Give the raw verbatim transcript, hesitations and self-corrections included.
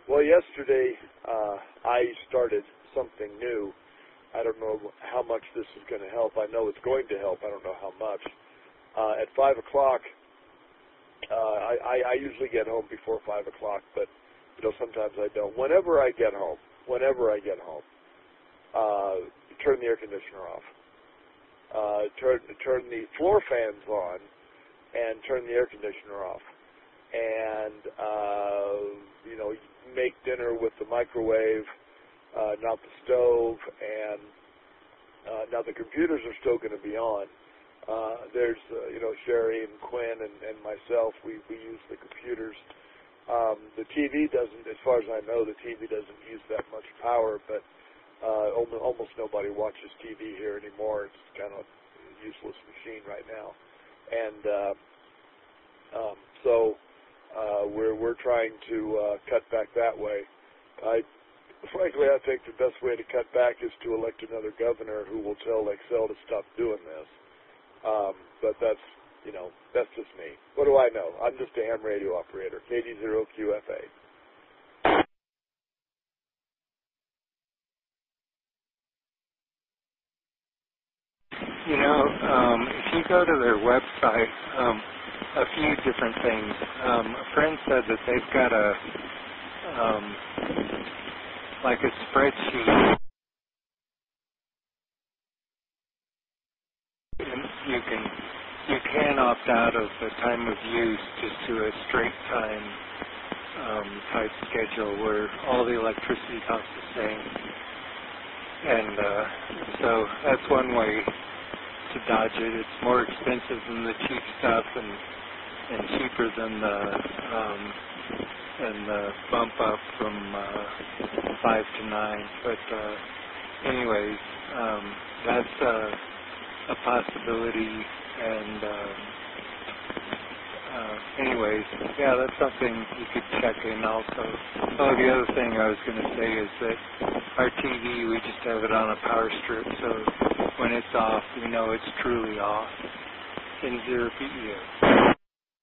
Well, yesterday uh, I started something new. I don't know how much this is going to help. I know it's going to help. I don't know how much. Uh, at five o'clock, uh, I, I, I usually get home before five o'clock, but you know sometimes I don't. Whenever I get home, whenever I get home, uh, turn the air conditioner off. Uh, turn turn the floor fans on, and turn the air conditioner off. And uh, you know, make dinner with the microwave, uh, not the stove. And uh, now the computers are still going to be on. Uh, there's uh, you know Sherry and Quinn and, and myself. We we use the computers. Um, the T V doesn't, as far as I know, the T V doesn't use that much power. But uh, almost, almost nobody watches T V here anymore. It's kind of a useless machine right now. And uh, um, so. Uh, we're we're trying to uh, cut back that way. I, frankly, I think the best way to cut back is to elect another governor who will tell Excel to stop doing this. Um, but that's, you know, that's just me. What do I know? I'm just a ham radio operator, K D zero Q F A. You know, um, if you go to their website, um, a few different things. Um, a friend said that they've got a, um, like a spreadsheet. And you can you can opt out of the time of use just to a straight time um, type schedule where all the electricity costs the same. And uh, so that's one way to dodge it. It's more expensive than the cheap stuff and and cheaper than the um, and the bump up from uh, five to nine. But uh, anyways, um, that's uh, a possibility. And um, uh, anyways, yeah, that's something you could check in also. Oh, the other thing I was going to say is that our T V, we just have it on a power strip, so when it's off, we know it's truly off. In zero P E O.